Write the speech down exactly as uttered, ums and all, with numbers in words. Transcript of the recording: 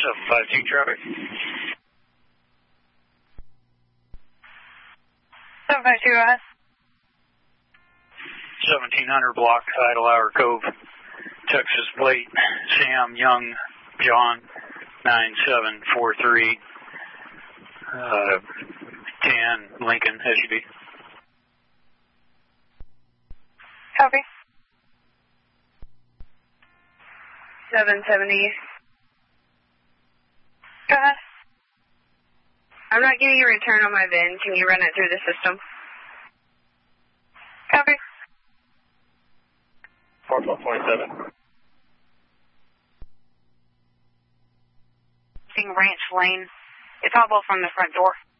seven five two traffic. seven five two, go ahead. seventeen hundred block, Idlehour Cove, Texas plate, Sam Young John, nine seven four three, uh, ten Lincoln, S U V. Copy. seven seventy. Go ahead. I'm not getting a return on my V I N. Can you run it through the system? Copy. four twelve twenty-seven. Ranch Lane. It's audible from the front door.